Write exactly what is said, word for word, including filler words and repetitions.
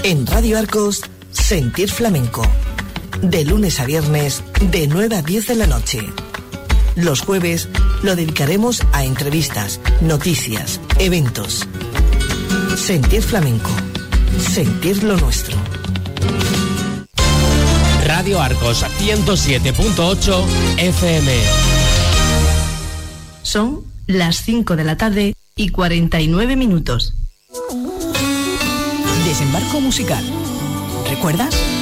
En Radio Arcos, Sentir Flamenco. De lunes a viernes, de nueve a diez de la noche. Los jueves lo dedicaremos a entrevistas, noticias, eventos. Sentir Flamenco. Sentir lo nuestro. Radio Arcos ciento siete punto ocho F M. Son las cinco de la tarde y cuarenta y nueve minutos. Desembarco musical. ¿Recuerdas?